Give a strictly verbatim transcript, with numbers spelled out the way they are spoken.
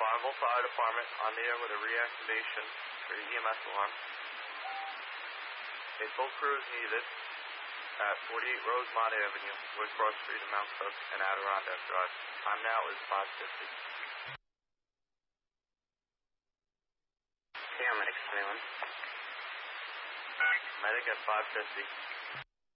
Bonneville Fire Department on the air with a reactivation for the E M S alarm. A full crew is needed at forty-eight Rosemont Avenue, West Cross Street in Mount Cook and Adirondack Drive. Time now is five fifty. Paramedics twenty-one. Medic at five fifty.